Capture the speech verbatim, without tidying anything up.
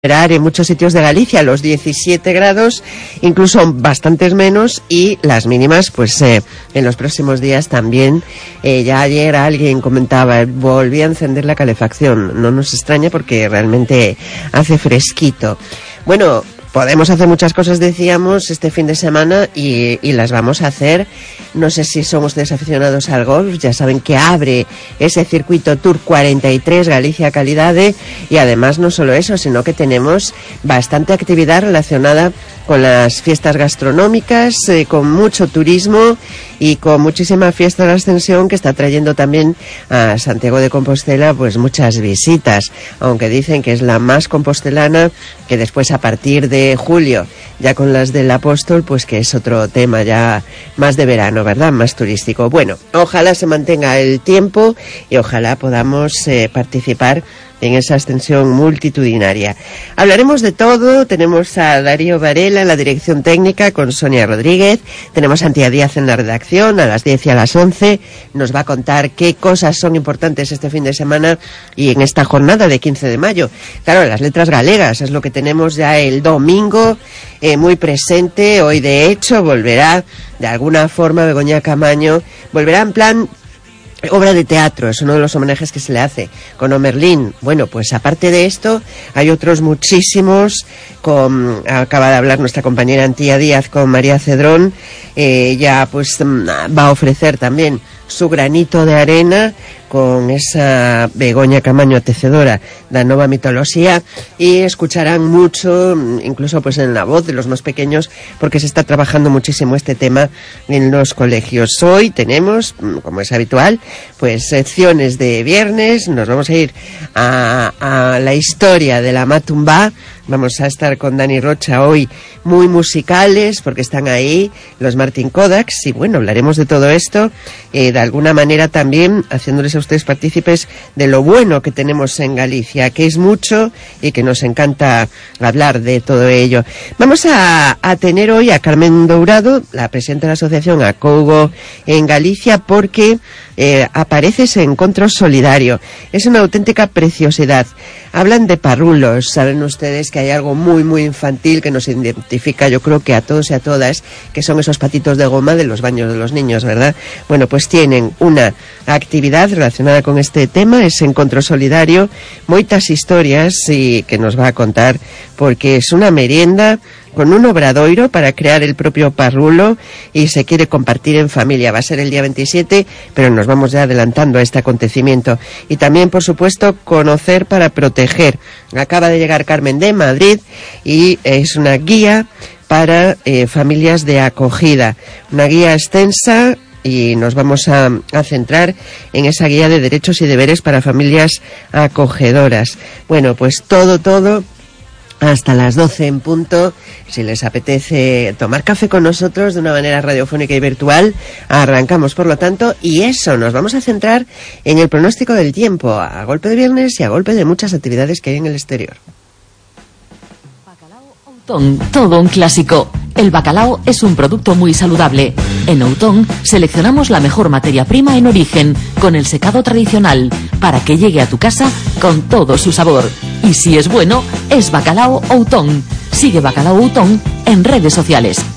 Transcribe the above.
En muchos sitios de Galicia los diecisiete grados, incluso bastantes menos, y las mínimas pues eh, en los próximos días también. Eh, ya ayer alguien comentaba, volví a encender la calefacción. No nos extraña porque realmente hace fresquito. Bueno, podemos hacer muchas cosas, decíamos, este fin de semana y, y las vamos a hacer. No sé si son ustedes aficionados al golf, ya saben que abre ese circuito Tour cuarenta y tres Galicia Calidade, y además no solo eso, sino que tenemos bastante actividad relacionada con las fiestas gastronómicas, eh, con mucho turismo y con muchísima fiesta de la Ascensión, que está trayendo también a Santiago de Compostela pues muchas visitas, aunque dicen que es la más compostelana, que después a partir de julio, ya con las del Apóstol, pues que es otro tema ya más de verano, ¿verdad? Más turístico. Bueno, ojalá se mantenga el tiempo y ojalá podamos eh, participar en esa extensión multitudinaria. Hablaremos de todo. Tenemos a Darío Varela en la dirección técnica con Sonia Rodríguez. Tenemos a Antía Díaz en la redacción a las diez y a las once. Nos va a contar qué cosas son importantes este fin de semana y en esta jornada de quince de mayo. Claro, las letras galegas es lo que tenemos ya el domingo eh, muy presente. Hoy, de hecho, volverá de alguna forma Begoña Camaño. Volverá en plan obra de teatro, es uno de los homenajes que se le hace con Omerlín. Bueno, pues aparte de esto, hay otros muchísimos. Con, acaba de hablar nuestra compañera Antía Díaz con María Cedrón. Eh, ella pues va a ofrecer también su granito de arena con esa Begoña Camaño tecedora da nova mitología, y escucharán mucho, incluso pues en la voz de los más pequeños, porque se está trabajando muchísimo este tema en los colegios. Hoy tenemos, como es habitual, pues secciones de viernes. Nos vamos a ir a, a la historia de la Matumbá. Vamos a estar con Dani Rocha hoy, muy musicales, porque están ahí los Martin Kodaks, y bueno, hablaremos de todo esto, eh, de alguna manera también haciéndoles a ustedes partícipes de lo bueno que tenemos en Galicia, que es mucho y que nos encanta hablar de todo ello. Vamos a, a tener hoy a Carmen Dourado, la presidenta de la asociación Acougo en Galicia, porque eh, aparece ese encuentro solidario. Es una auténtica preciosidad. Hablan de parrulos. Saben ustedes que hay algo muy muy infantil que nos identifica, yo creo que a todos y a todas, que son esos patitos de goma de los baños de los niños, ¿verdad? Bueno, pues tienen una actividad relacionada con este tema, ese encuentro solidario, moitas historias, y que nos va a contar, porque es una merienda con un obradoiro para crear el propio parrulo, y se quiere compartir en familia. Va a ser el día veintisiete, pero nos vamos ya adelantando a este acontecimiento. Y también, por supuesto, conocer para proteger. Acaba de llegar Carmen de Madrid y es una guía para eh, familias de acogida. Una guía extensa, y nos vamos a, a centrar en esa guía de derechos y deberes para familias acogedoras. Bueno, pues todo, todo hasta las doce en punto. Si les apetece tomar café con nosotros de una manera radiofónica y virtual, arrancamos, por lo tanto, y eso, nos vamos a centrar en el pronóstico del tiempo, a golpe de viernes y a golpe de muchas actividades que hay en el exterior. Bacalao Outón, todo un clásico. El bacalao es un producto muy saludable. En Outón seleccionamos la mejor materia prima en origen, con el secado tradicional, para que llegue a tu casa con todo su sabor. Y si es bueno, es Bacalao Outón. Sigue Bacalao Outón en redes sociales.